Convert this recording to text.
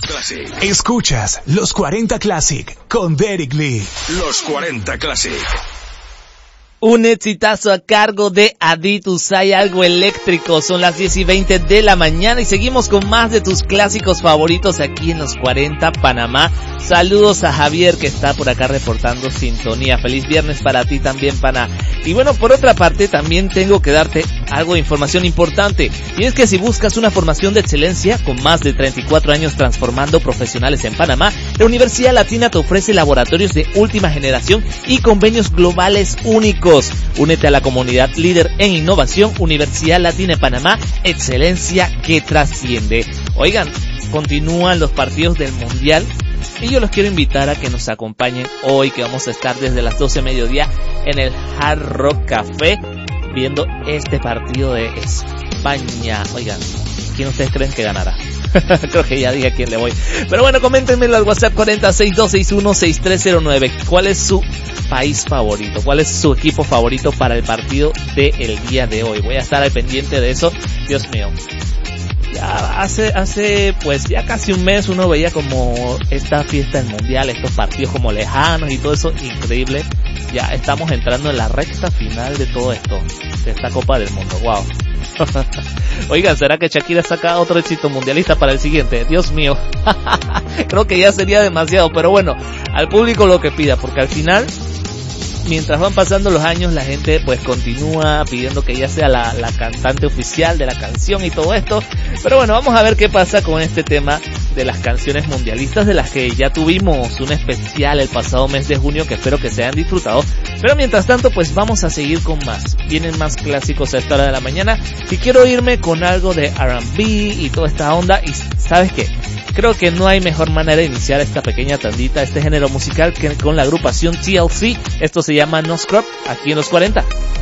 Classic. Escuchas Los 40 Classic con Derek Lee. Los 40 Classic. Un exitazo a cargo de Aditus, hay algo eléctrico, son las 10:20 de la mañana y seguimos con más de tus clásicos favoritos aquí en Los 40 Panamá. Saludos a Javier que está por acá reportando sintonía. Feliz viernes para ti también, pana. Y bueno, por otra parte también tengo que darte algo de información importante, y es que si buscas una formación de excelencia con más de 34 años transformando profesionales en Panamá, la Universidad Latina te ofrece laboratorios de última generación y convenios globales únicos. Únete a la comunidad líder en innovación, Universidad Latina en Panamá, excelencia que trasciende. Oigan, continúan los partidos del Mundial y yo los quiero invitar a que nos acompañen hoy, que vamos a estar desde las 12 mediodía en el Hard Rock Café viendo este partido de España. Oigan, ¿quién ustedes creen que ganará? Creo que ya dije a quién le voy. Pero bueno, coméntenmelo al WhatsApp 4062616309. ¿Cuál es su país favorito? ¿Cuál es su equipo favorito para el partido del día de hoy? Voy a estar al pendiente de eso. Dios mío. Ya hace pues ya casi un mes uno veía como esta fiesta del mundial, estos partidos como lejanos y todo eso, increíble. Ya estamos entrando en la recta final de todo esto, de esta Copa del Mundo. Wow. Oigan, ¿será que Shakira saca otro éxito mundialista para el siguiente? Dios mío. Creo que ya sería demasiado, pero bueno, al público lo que pida, porque al final, mientras van pasando los años, la gente pues continúa pidiendo que ella sea la cantante oficial de la canción y todo esto. Pero bueno, vamos a ver qué pasa con este tema de las canciones mundialistas, de las que ya tuvimos un especial el pasado mes de junio, que espero que se hayan disfrutado. Pero mientras tanto, pues vamos a seguir con más. Vienen más clásicos a esta hora de la mañana y quiero irme con algo de R&B y toda esta onda. Y ¿sabes qué? Creo que no hay mejor manera de iniciar esta pequeña tandita, este género musical, que con la agrupación TLC. Esto se llama No Scrub, aquí en Los 40.